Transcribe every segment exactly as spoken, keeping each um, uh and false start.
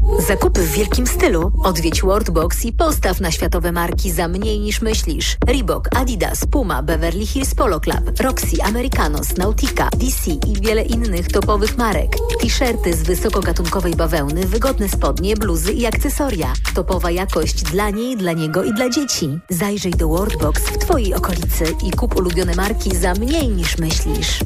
Zakupy w wielkim stylu? Odwiedź Worldbox i postaw na światowe marki za mniej niż myślisz. Reebok, Adidas, Puma, Beverly Hills Polo Club, Roxy, Americanos, Nautica, D C i wiele innych topowych marek. T-shirty z wysokogatunkowej bawełny, wygodne spodnie, bluzy i akcesoria. Topowa jakość dla niej, dla niego i dla dzieci. Zajrzyj do Worldbox w Twojej okolicy i kup ulubione marki za mniej niż myślisz.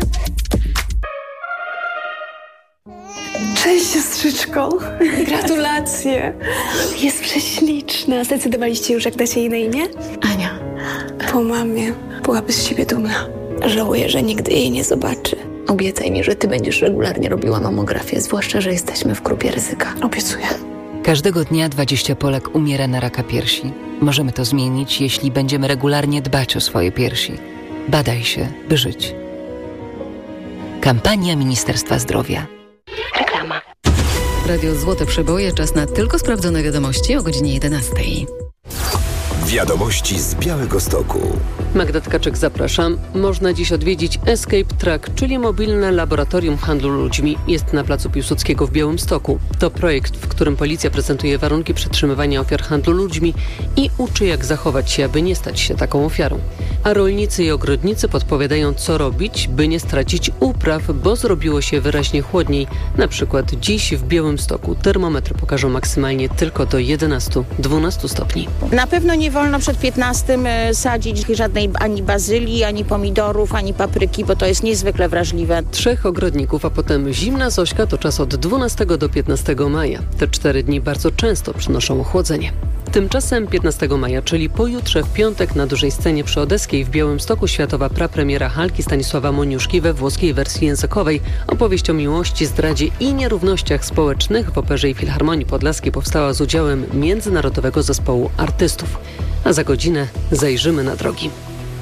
Cześć, siostrzyczko. Gratulacje. Jest prześliczna. Zdecydowaliście już, jak dacie jej na imię? Ania. Po mamie byłaby z siebie dumna. Żałuję, że nigdy jej nie zobaczy. Obiecaj mi, że ty będziesz regularnie robiła mamografię, zwłaszcza, że jesteśmy w grupie ryzyka. Obiecuję. Każdego dnia dwadzieścia Polek umiera na raka piersi. Możemy to zmienić, jeśli będziemy regularnie dbać o swoje piersi. Badaj się, by żyć. Kampania Ministerstwa Zdrowia. Reklama. Radio Złote Przeboje, czas na tylko sprawdzone wiadomości o godzinie jedenastej. Wiadomości z Białegostoku. Magda Tkaczyk, zapraszam. Można dziś odwiedzić Escape Track, czyli mobilne laboratorium handlu ludźmi. Jest na placu Piłsudskiego w Białymstoku. To projekt, w którym policja prezentuje warunki przetrzymywania ofiar handlu ludźmi i uczy, jak zachować się, aby nie stać się taką ofiarą. A rolnicy i ogrodnicy podpowiadają, co robić, by nie stracić upraw, bo zrobiło się wyraźnie chłodniej. Na przykład dziś w Białymstoku termometry pokażą maksymalnie tylko do jedenastu dwunastu stopni. Na pewno nie wolno przed piętnastym sadzić żadnej ani bazylii, ani pomidorów, ani papryki, bo to jest niezwykle wrażliwe. Trzech ogrodników, a potem zimna Zośka to czas od dwunastego do piętnastego maja. Te cztery dni bardzo często przynoszą ochłodzenie. Tymczasem piętnastego maja, czyli pojutrze w piątek na dużej scenie przy Odeskiej w Białymstoku światowa prapremiera Halki Stanisława Moniuszki we włoskiej wersji językowej. Opowieść o miłości, zdradzie i nierównościach społecznych w Operze i Filharmonii Podlaskiej powstała z udziałem międzynarodowego zespołu artystów. A za godzinę zajrzymy na drogi.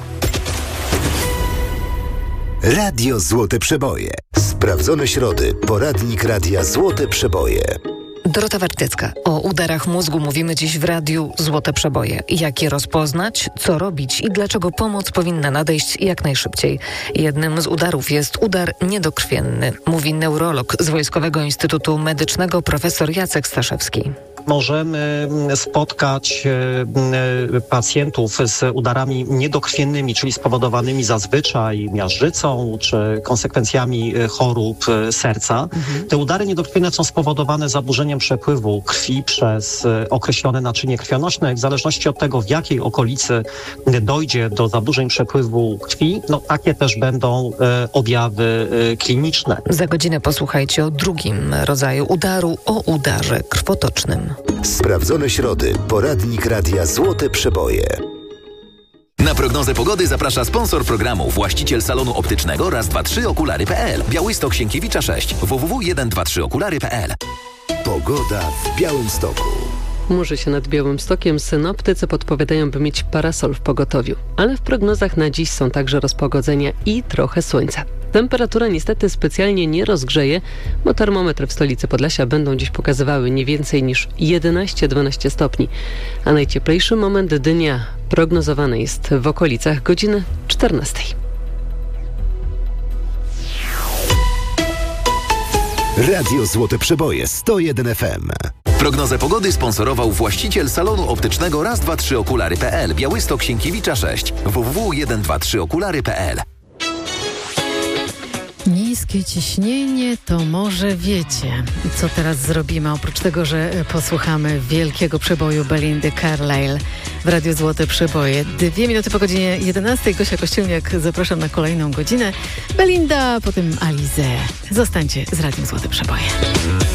Radio Złote Przeboje. Sprawdzone środy. Poradnik Radia Złote Przeboje. Dorota Wartecka. O udarach mózgu mówimy dziś w Radiu Złote Przeboje. Jak je rozpoznać, co robić i dlaczego pomoc powinna nadejść jak najszybciej. Jednym z udarów jest udar niedokrwienny, mówi neurolog z Wojskowego Instytutu Medycznego profesor Jacek Staszewski. Możemy spotkać pacjentów z udarami niedokrwiennymi, czyli spowodowanymi zazwyczaj miażdżycą czy konsekwencjami chorób serca. Mhm. Te udary niedokrwienne są spowodowane zaburzeniem przepływu krwi przez określone naczynie krwionośne. W zależności od tego, w jakiej okolicy dojdzie do zaburzeń przepływu krwi, no takie też będą objawy kliniczne. Za godzinę posłuchajcie o drugim rodzaju udaru, o udarze krwotocznym. Sprawdzone środy. Poradnik Radia Złote Przeboje. Na prognozę pogody zaprasza sponsor programu, właściciel salonu optycznego raz dwa trzy okulary kropka p l. Białystok Sienkiewicza sześć. w w w jeden dwa trzy okulary kropka p l. Pogoda w Białymstoku. Chmurzy się nad Białymstokiem, synoptycy podpowiadają, by mieć parasol w pogotowiu. Ale w prognozach na dziś są także rozpogodzenia i trochę słońca. Temperatura niestety specjalnie nie rozgrzeje, bo termometry w stolicy Podlasia będą dziś pokazywały nie więcej niż jedenaście dwanaście stopni. A najcieplejszy moment dnia prognozowany jest w okolicach godziny czternastej. Radio Złote Przeboje sto jeden F M. Prognozę pogody sponsorował właściciel salonu optycznego raz dwa trzy okulary kropka p l. Białystok Sienkiewicza sześć. w w w jeden dwa trzy okulary kropka p l. Niskie ciśnienie to może wiecie. Co teraz zrobimy? Oprócz tego, że posłuchamy wielkiego przeboju Belindy Carlisle w Radiu Złote Przeboje. Dwie minuty po godzinie jedenastej. Gosia Kościelniak, zapraszam na kolejną godzinę. Belinda, potem Alizé. Zostańcie z Radiem Złote Przeboje.